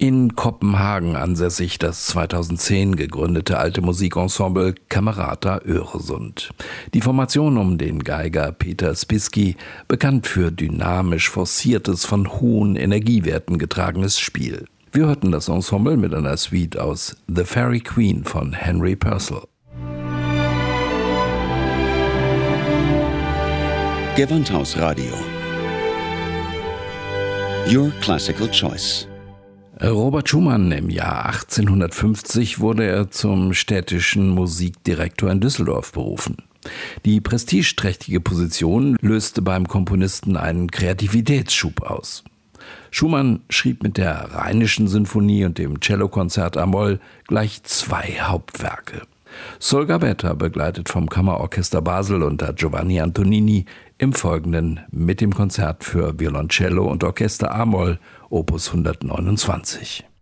In Kopenhagen ansässig das 2010 gegründete alte Musikensemble Camerata Öresund. Die Formation um den Geiger Peter Spiski, bekannt für dynamisch forciertes, von hohen Energiewerten getragenes Spiel. Wir hörten das Ensemble mit einer Suite aus The Fairy Queen von Henry Purcell. Gewandhaus Radio. Your Classical Choice. Robert Schumann im Jahr 1850 wurde er zum städtischen Musikdirektor in Düsseldorf berufen. Die prestigeträchtige Position löste beim Komponisten einen Kreativitätsschub aus. Schumann schrieb mit der Rheinischen Sinfonie und dem Cellokonzert a-Moll gleich 2 Hauptwerke. Sol Gabetta, begleitet vom Kammerorchester Basel unter Giovanni Antonini, im Folgenden mit dem Konzert für Violoncello und Orchester a-Moll, Opus 129.